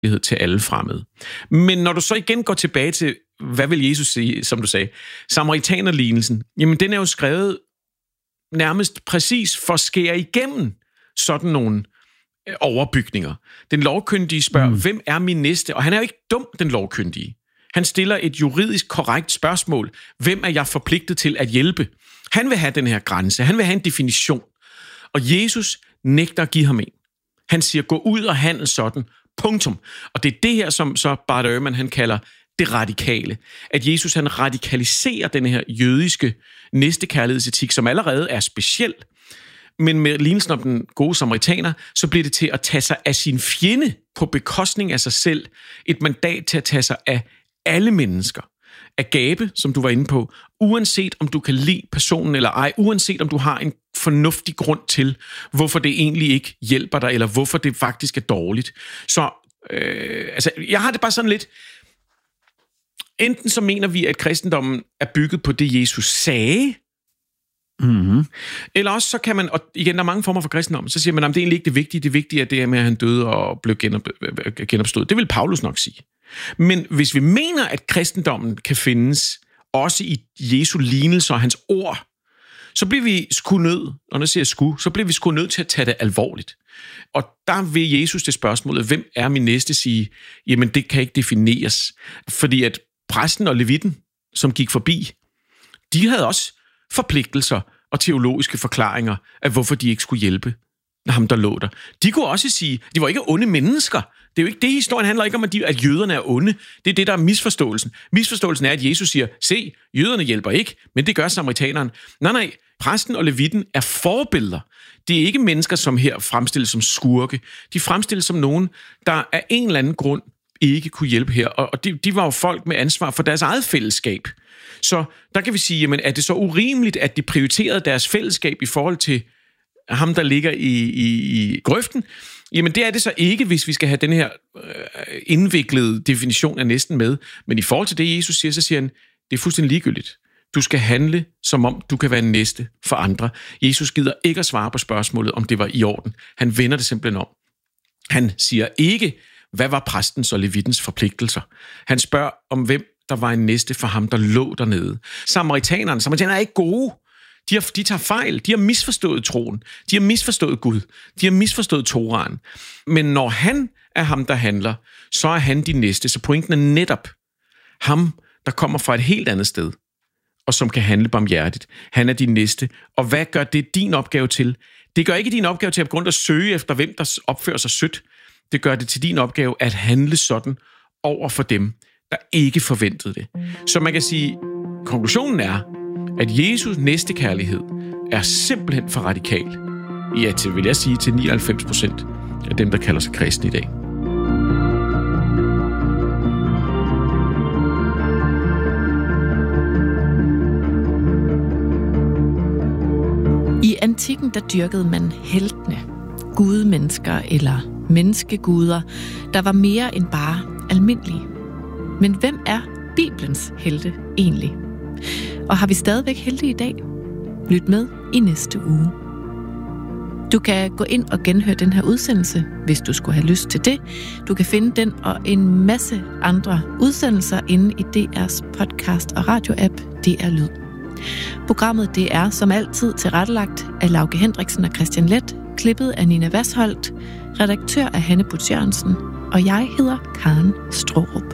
til alle fremmede. Men når du så igen går tilbage til, hvad vil Jesus sige, som du sagde, samaritanerlignelsen, jamen den er jo skrevet nærmest præcis for at skære igennem sådan nogle overbygninger. Den lovkyndige spørger, hvem er min næste? Og han er jo ikke dum, den lovkyndige. Han stiller et juridisk korrekt spørgsmål. Hvem er jeg forpligtet til at hjælpe? Han vil have den her grænse. Han vil have en definition. Og Jesus nægter at give ham en. Han siger, gå ud og handle sådan. Punktum. Og det er det her, som så Bart Ehrman, han kalder det radikale. At Jesus, han radikaliserer den her jødiske næstekærlighedsetik, som allerede er speciel. Men med lignelsen om den gode samaritaner, så bliver det til at tage sig af sin fjende på bekostning af sig selv. Et mandat til at tage sig af alle mennesker. Agape, som du var inde på, uanset om du kan lide personen eller ej, uanset om du har en fornuftig grund til, hvorfor det egentlig ikke hjælper dig, eller hvorfor det faktisk er dårligt. Så jeg har det bare sådan lidt. Enten så mener vi, at kristendommen er bygget på det, Jesus sagde, eller også så kan man, og igen, der er mange former for kristendom, så siger man, at det er egentlig ikke det vigtige. Det vigtige er det med, at han døde og blev genopstået. Det vil Paulus nok sige. Men hvis vi mener, at kristendommen kan findes også i Jesu lignelser og hans ord, så bliver vi sgu nødt, og når jeg siger så bliver vi sgu nødt til at tage det alvorligt. Og der vil Jesus det spørgsmålet, hvem er min næste, sige, jamen det kan ikke defineres. Fordi at præsten og levitten, som gik forbi, de havde også forpligtelser og teologiske forklaringer af, hvorfor de ikke skulle hjælpe ham, der lå der. De kunne også sige, de var ikke onde mennesker. Det er jo ikke det, historien handler ikke om, at jøderne er onde. Det er det, der er misforståelsen. Misforståelsen er, at Jesus siger, se, jøderne hjælper ikke, men det gør samaritaneren. Nej, præsten og levitten er forbilleder. Det er ikke mennesker, som her fremstilles som skurke. De fremstilles som nogen, der af en eller anden grund ikke kunne hjælpe her. Og de var jo folk med ansvar for deres eget fællesskab. Så der kan vi sige, jamen, er det så urimeligt, at de prioriterede deres fællesskab i forhold til ham, der ligger i grøften? Jamen det er det så ikke, hvis vi skal have den her indviklede definition af næsten med. Men i forhold til det, Jesus siger, så siger han, det er fuldstændig ligegyldigt. Du skal handle, som om du kan være næste for andre. Jesus gider ikke at svare på spørgsmålet, om det var i orden. Han vender det simpelthen om. Han siger ikke, hvad var præstens og levittens forpligtelser. Han spørger om, hvem der var en næste for ham, der lå dernede. Samaritanerne er ikke gode. De tager fejl. De har misforstået troen. De har misforstået Gud. De har misforstået Toraen. Men når han er ham, der handler, så er han de næste. Så pointen er netop ham, der kommer fra et helt andet sted, og som kan handle barmhjertigt. Han er din næste. Og hvad gør det din opgave til? Det gør ikke din opgave til at begynde at søge efter, hvem der opfører sig sødt. Det gør det til din opgave at handle sådan over for dem, der ikke forventede det. Så man kan sige, konklusionen er, at Jesus' næstekærlighed er simpelthen for radikal. Ja, til, vil jeg sige, til 99% af dem, der kalder sig kristne i dag. I antikken, der dyrkede man heltene, gudemennesker eller menneskeguder, der var mere end bare almindelige. Men hvem er Bibelens helte egentlig? Og har vi stadigvæk helte i dag? Lyt med i næste uge. Du kan gå ind og genhøre den her udsendelse, hvis du skulle have lyst til det. Du kan finde den og en masse andre udsendelser inde i DR's podcast og radioapp DR Lyd. Programmet det er som altid tilrettelagt af Lauke Hendriksen og Christian Leth, klippet af Nina Vasholdt, redaktør af Hanne Butz Jørgensen, og jeg hedder Karen Straarup.